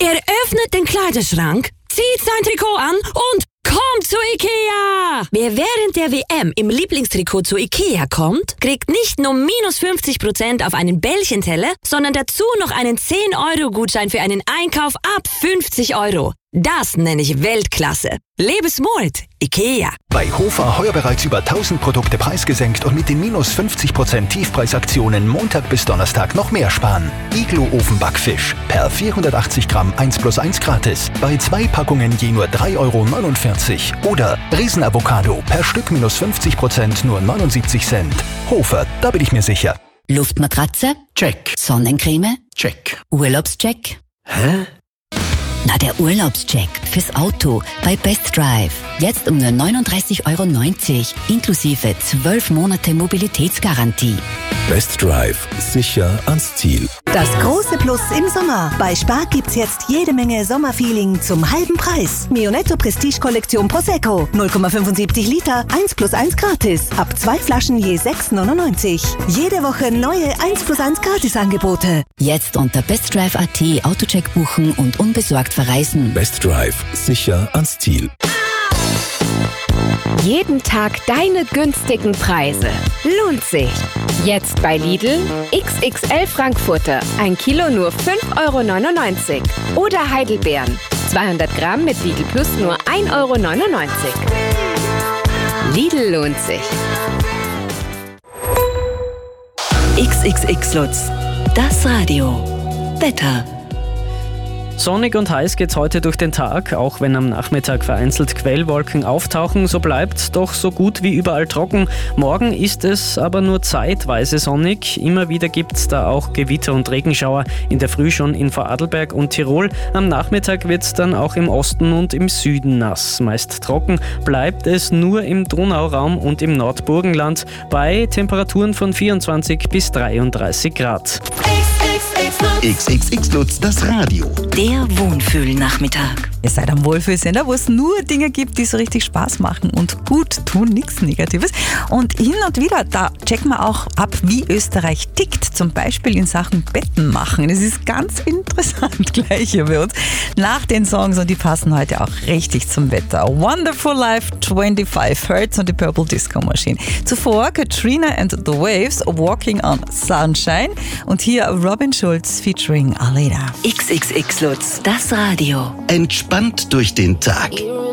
Er öffnet den Kleiderschrank, zieht sein Trikot an und kommt zu Ikea! Wer während der WM im Lieblingstrikot zu Ikea kommt, kriegt nicht nur minus 50% auf einen Bällchenteller, sondern dazu noch einen 10-Euro-Gutschein für einen Einkauf ab 50 Euro. Das nenne ich Weltklasse. Lebe smart, Ikea. Bei Hofer heuer bereits über 1000 Produkte preisgesenkt und mit den minus 50% Tiefpreisaktionen Montag bis Donnerstag noch mehr sparen. Iglo Ofenbackfisch per 480 Gramm 1+1 gratis. Bei 2 Packungen je nur 3,49 €. Oder Riesenavocado per Stück minus 50% nur 79 Cent. Hofer, da bin ich mir sicher. Luftmatratze? Check. Sonnencreme? Check. Urlaubscheck? Hä? Na, der Urlaubscheck fürs Auto bei Best Drive. Jetzt um nur 39,90 € inklusive 12 Monate Mobilitätsgarantie. Best Drive. Sicher ans Ziel. Das große Plus im Sommer. Bei Spar gibt's jetzt jede Menge Sommerfeeling zum halben Preis. Mionetto Prestige Kollektion Prosecco. 0,75 Liter, 1+1 gratis. Ab 2 Flaschen je 6,99 €. Jede Woche neue 1+1 Gratisangebote. Jetzt unter bestdrive.at Autocheck buchen und unbesorgt verreisen. Best Drive. Sicher ans Ziel. Jeden Tag deine günstigen Preise. Lohnt sich. Jetzt bei Lidl XXL Frankfurter. 1 Kilo nur 5,99 €. Oder Heidelbeeren. 200 Gramm mit Lidl Plus nur 1,99 €. Lidl lohnt sich. XXX Lutz. Das Radio. Wetter. Sonnig und heiß geht's heute durch den Tag, auch wenn am Nachmittag vereinzelt Quellwolken auftauchen, so bleibt's doch so gut wie überall trocken. Morgen ist es aber nur zeitweise sonnig. Immer wieder gibt's da auch Gewitter und Regenschauer, in der Früh schon in Vorarlberg und Tirol. Am Nachmittag wird's dann auch im Osten und im Süden nass. Meist trocken bleibt es nur im Donauraum und im Nordburgenland bei Temperaturen von 24 bis 33 Grad. XXX Lutz, das Radio. Der Wohnfühlnachmittag. Ihr seid am Wohlfühlsender, wo es nur Dinge gibt, die so richtig Spaß machen und gut tun, nichts Negatives. Und hin und wieder, da checken wir auch ab, wie Österreich tickt, zum Beispiel in Sachen Betten machen. Das ist ganz interessant gleich hier bei uns. Nach den Songs, und die passen heute auch richtig zum Wetter. Wonderful Life, 25 Hertz und die Purple Disco Machine. Zuvor Katrina and the Waves, Walking on Sunshine. Und hier Robin Schulz featuring Aleda. XXX Lutz. Das Radio. Entspannt durch den Tag.